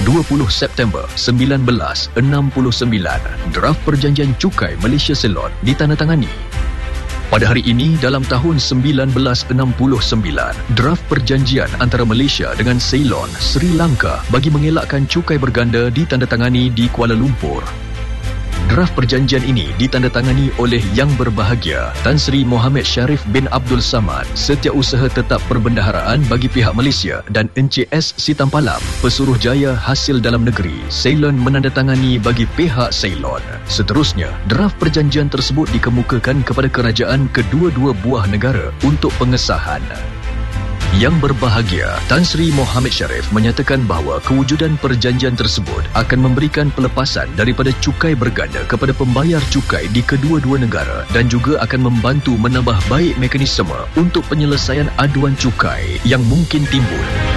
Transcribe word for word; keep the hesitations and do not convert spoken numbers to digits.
dua puluh September seribu sembilan ratus enam puluh sembilan, draft Perjanjian Cukai Malaysia-Ceylon ditandatangani. Pada hari ini, dalam tahun seribu sembilan ratus enam puluh sembilan, draft perjanjian antara Malaysia dengan Ceylon, Sri Lanka bagi mengelakkan cukai berganda ditandatangani di Kuala Lumpur. Draft perjanjian ini ditandatangani oleh Yang Berbahagia Tan Sri Mohamed Sharif bin Abdul Samad, Setiausaha Tetap Perbendaharaan bagi pihak Malaysia, dan Encik S. Sitampalam, Pesuruhjaya Hasil Dalam Negeri, Ceylon menandatangani bagi pihak Ceylon. Seterusnya, draft perjanjian tersebut dikemukakan kepada kerajaan kedua-dua buah negara untuk pengesahan. Yang Berbahagia Tan Sri Mohamed Sharif menyatakan bahawa kewujudan perjanjian tersebut akan memberikan pelepasan daripada cukai berganda kepada pembayar cukai di kedua-dua negara dan juga akan membantu menambah baik mekanisme untuk penyelesaian aduan cukai yang mungkin timbul.